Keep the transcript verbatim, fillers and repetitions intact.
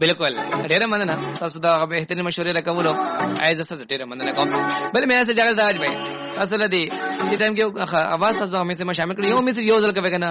بالکل ډیره مننه تاسو دا بهترین مشورې راکولو عايز تاسو ډیره مننه کوم بل مې اسه جګړه داج به تاسو لدی چې ټایم کې اواز تاسو مې سره شامل کړی یو مې یو ځل کوي کنه